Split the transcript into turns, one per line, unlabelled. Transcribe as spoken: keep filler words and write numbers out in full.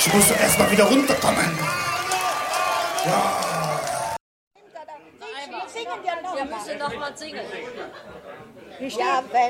Ich muss doch erst mal wieder runterkommen. Ja.
Wir müssen noch mal singen.
Ja, wenn